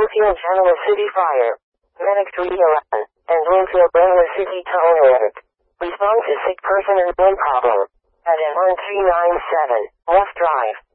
Bloomfield Genoa City Fire. Medic 311. And Bloomfield Bangor City Town Alert. Response to sick person and wind problem. At M1397, West Drive.